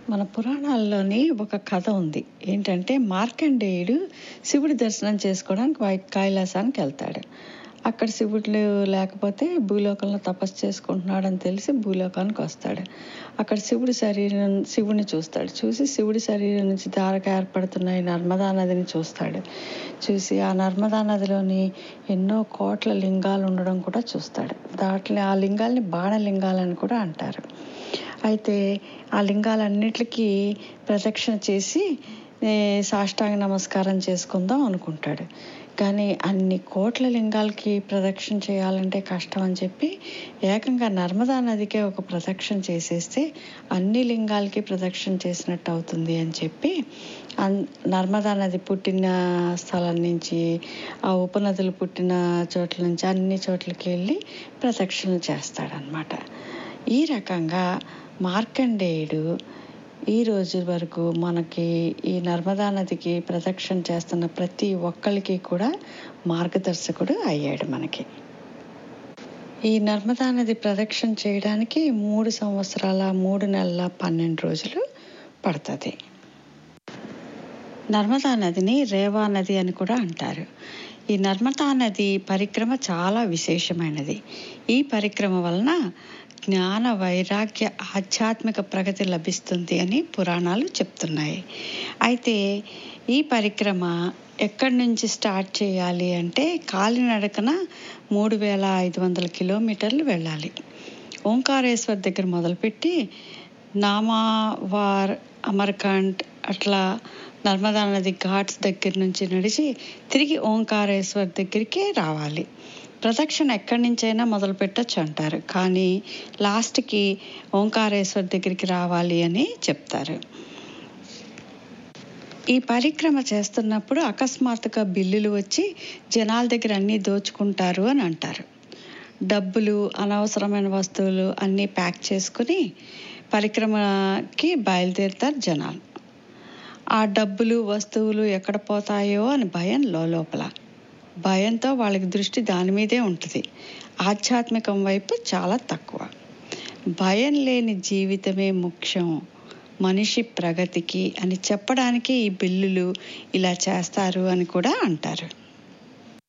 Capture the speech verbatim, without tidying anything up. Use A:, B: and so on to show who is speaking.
A: మన పురాణాల్లోని ఒక కథ ఉంది. ఏంటంటే మార్కండేయుడు శివుడి దర్శనం చేసుకోవడానికి వై కైలాసానికి వెళ్తాడు. అక్కడ శివుడు లేకపోతే భూలోకంలో తపస్సు చేసుకుంటున్నాడని తెలిసి భూలోకానికి వస్తాడు. అక్కడ శివుడి శరీరం శివుడిని చూస్తాడు. చూసి శివుడి శరీరం నుంచి ధారగా ఏర్పడుతున్న ఈ నర్మదా నదిని చూస్తాడు. చూసి ఆ నర్మదా నదిలోని ఎన్నో కోట్ల లింగాలు ఉండడం కూడా చూస్తాడు. దాంట్లో ఆ లింగాల్ని బాణలింగాలని కూడా అంటారు. అయితే ఆ లింగాలన్నిటికీ ప్రదక్షిణ చేసి సాష్టాంగ నమస్కారం చేసుకుందాం అనుకుంటాడు. కానీ అన్ని కోట్ల లింగాలకి ప్రదక్షిణ చేయాలంటే కష్టం అని చెప్పి ఏకంగా నర్మదా నదికే ఒక ప్రదక్షిణ చేసేస్తే అన్ని లింగాలకి ప్రదక్షిణ చేసినట్టు అవుతుంది అని చెప్పి అన్ నర్మదా నది పుట్టిన స్థలం నుంచి ఆ ఉపనదులు పుట్టిన చోట్ల నుంచి అన్ని చోట్లకి వెళ్ళి ప్రదక్షిణలు చేస్తాడనమాట. ఈ రకంగా మార్కండేయుడు ఈ రోజు వరకు మనకి ఈ నర్మదా నదికి ప్రదక్షిణ చేస్తున్న ప్రతి ఒక్కరికి కూడా మార్గదర్శకుడు అయ్యాడు మనకి. ఈ నర్మదా నది ప్రదక్షిణ చేయడానికి మూడు సంవత్సరాల మూడు నెలల పన్నెండు రోజులు పడుతుంది. నర్మదా నదిని రేవా నది అని కూడా అంటారు. ఈ నర్మదా నది పరిక్రమ చాలా విశేషమైనది. ఈ పరిక్రమ వలన జ్ఞాన వైరాగ్య ఆధ్యాత్మిక ప్రగతి లభిస్తుంది అని పురాణాలు చెప్తున్నాయి. అయితే ఈ పరిక్రమ ఎక్కడి నుంచి స్టార్ట్ చేయాలి అంటే కాలినడకన మూడు వేల ఐదు వందల కిలోమీటర్లు వెళ్ళాలి. ఓంకారేశ్వర్ దగ్గర మొదలుపెట్టి నామావార్, అమర్కంట్ అట్లా నర్మదా నది ఘాట్స్ దగ్గర నుంచి నడిచి తిరిగి ఓంకారేశ్వర్ దగ్గరికి రావాలి. ప్రదక్షిణ ఎక్కడి నుంచైనా మొదలు పెట్టచ్చు అంటారు, కానీ లాస్ట్కి ఓంకారేశ్వర్ దగ్గరికి రావాలి అని చెప్తారు. ఈ పరిక్రమ చేస్తున్నప్పుడు అకస్మాత్తుగా బిల్లులు వచ్చి జనాల దగ్గర అన్నీ దోచుకుంటారు అని అంటారు. డబ్బులు, అనవసరమైన వస్తువులు అన్నీ ప్యాక్ చేసుకుని పరిక్రమకి బయలుదేరుతారు జనాలు. ఆ డబ్బులు, వస్తువులు ఎక్కడ పోతాయో అని భయం లోపల. భయంతో వాళ్ళకి దృష్టి దాని మీదే ఉంటుంది. ఆధ్యాత్మికం వైపు చాలా తక్కువ. భయం లేని జీవితమే ముఖ్యం మనిషి ప్రగతికి అని చెప్పడానికి ఈ బిల్లులు ఇలా చేస్తారు అని కూడా అంటారు.